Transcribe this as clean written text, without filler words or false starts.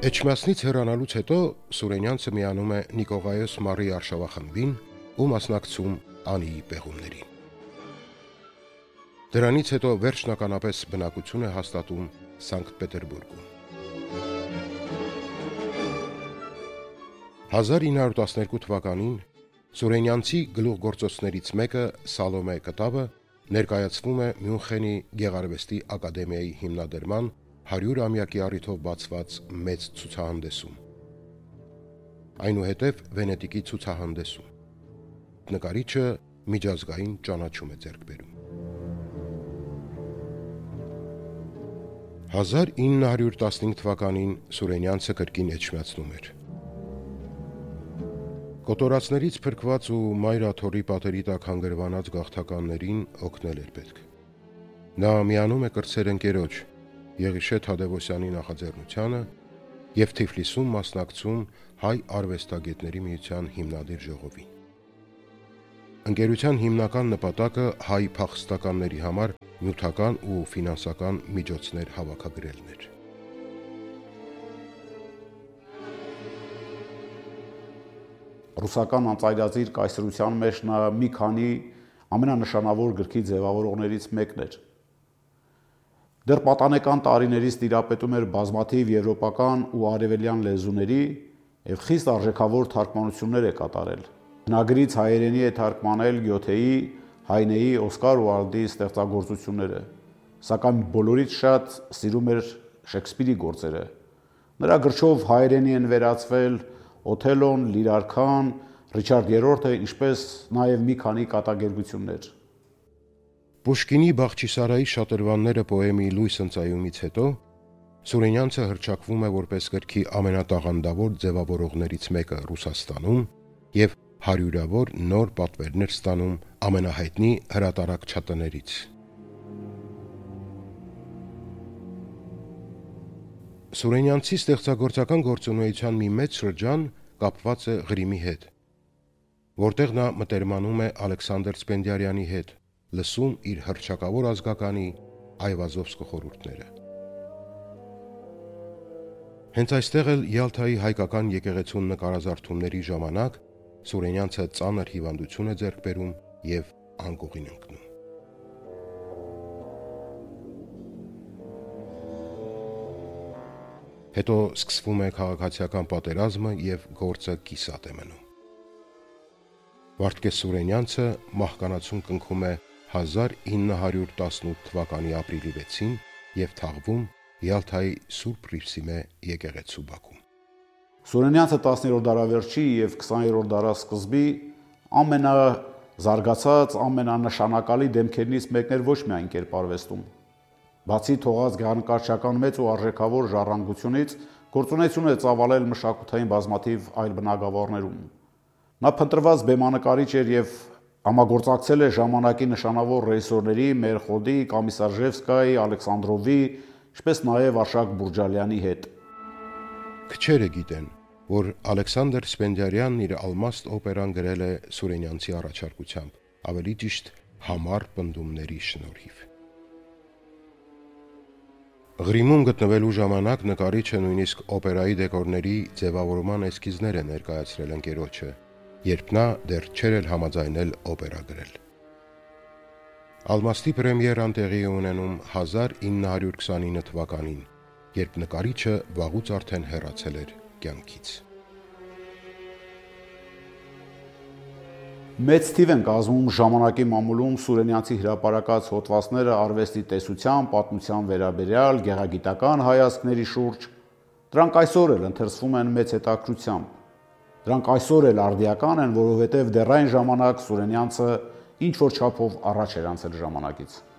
Էջմիածնից հեռանալուց հետո Սուրենյանցը միանում է Նիկողայոս Մարի արշավախմբին ու մասնակցում Անիի պեղումներին։ Դրանից հետո վերջնականապես բնակություն է հաստատում Սանկտ Պետերբուրգում։ 1912 թվականին Սուրենյանցի գլուխգործոցներից մեկը Սալոմե Կտավը ներկայացվում է Մյունխենի Գեղարվեստի ակադեմիայի հիմնադրման 100-ամյակի առիթով բացված մեծ ցուցահանդեսում, այնուհետև Վենետիկի ցուցահանդեսում։ Նկարիչը միջազգային ճանաչում է ձեռք բերում։ 1915 թվականին Սուրենյանցը կրկին էջմիածնում էր։ Կոտորածներից փրկված ու Մայր Աթոռի պատերի տակ հանգրվանած գաղթականներին օգնել էր պետք։ Նա միանում է կրտսեր ընկերոջ Եղիշե Թադևոսյանի նախաձեռնությանը և Թիֆլիսում մասնակցում Հայ արվեստագետների միության հիմնադիր ժողովին։ Ընկերության հիմնական նպատակը հայ փախստականների համար նյութական ու ֆինանսական միջոցներ հավաքագրելն էր։ Ռուսական անծայրածիր կայսրության մեջ նա մի քանի ամենանշանավոր գրքի ձևավորողներից մեկն էր։ Դեռ պատանեկան տարիներից տիրապետում էր բազմաթիվ եվրոպական ու արևելյան լեզուների և խիստ արժեքավոր թարգմանություններ է կատարել։ Հնագրից հայերենի է թարգմանել Գյոթեի, Հայնեի, Օսկար Ուալդի ստեղծագործությունները, սակայն բոլորից շատ սիրում էր Շեքսպիրի գործերը։ Նրա գրչով հայերենի են վերածվել Օթելոն, Լիրարքան, Ռիչարդ III-ը, ինչպես նաև մի քանի կատակերգություններ։ Պուշկինի Բախչիսարայի շատրվանները պոեմի լույս ընծայումից հետո Սուրենյանցը հռչակվում է որպես գրքի ամենատաղանդավոր ձևավորողներից մեկը Ռուսաստանում և հարյուրավոր նոր պատվերներ ստանում ամենահայտնի հրատարակչատներից։ Սուրենյանցի ստեղծագործական գործունեության մի մեծ շրջան կապված է Ղրիմի հետ, որտեղ նա մտերմանում է Ալեքսանդր Սպենդիարյանի հետ, լսում իր հռչակավոր ազգականի Այվազովսկու խորհուրդները։ Հենց այստեղ էլ Յալթայի հայկական եկեղեցուն նկարազարդումների ժամանակ Սուրենյանցը ծանր հիվանդություն է ձեռք բերում և անկողին ընկնում։ Հետո սկսվում է քաղաքացիական պատերազմը և գործը կիսատ է մնում։ Վարդգես Սուրենյանցը մահկանացուն կնքում է 1918 թվականի ապրիլի 6-ին և թաղվում Յալթայի Սուրբ Ռիվսիմե եկեղեցու բակում։ Սուրենյանցը 10-րդ դարավերջի և 20-րդ դարասկզբի ամենազարգացած, ամենանշանակալի դեմքերից մեկն էր ոչ միայն կերպարվեստում։ Բացի թողած գեղանկարչական մեծ ու արժեքավոր ժառանգությունից, գործունեություն է ծավալել մշակութային բազմաթիվ այլ բնագավառներում։ Նա փնտրված բեմանկարիչ էր և համագործակցել է ժամանակի նշանավոր ռեժիսորների Մերխոդի, Կոմիսարժևսկայի, Ալեքսանդրովի, ինչպես նաև Արշակ Բուրջալյանի հետ։ Քչերը գիտեն, որ Ալեքսանդր Սպենդիարյանն իր Ալմաստ օպերան գրել է Սուրենյանցի առաջարկությամբ, ավելի ճիշտ համառ պնդումների շնորհիվ։ Ղրիմում գտնվելու ժամանակ նկարիչը նույնիսկ օպերայի դեկորների ձևավորման էսքիզներ է ներկայացրել ընկերոջը, երբ նա դեռ չէր էլ համաձայնել օպերա գրել։ Ալմաստի պրեմիերան տեղի է ունենում 1929 թվականին, երբ նկարիչը վաղուց արդեն հեռացել էր կյանքից։ Մեծ թիվ են կազմում ժամանակի մամուլում Սուրենյանցի հրապարակած հոդվածները արվեստի տեսության, պատմության վերաբերյալ, գեղագիտական հայացքների շուրջ։ Դրանք այսօր էլ ընթերցվում են մեծ հետաքրքրությամբ։ Դրանք այսօր էլ արդիական են, որովհետև դեռ այն ժամանակ Սուրենյանցը ինչ-որ չափով առաջ էր անցել ժամանակից։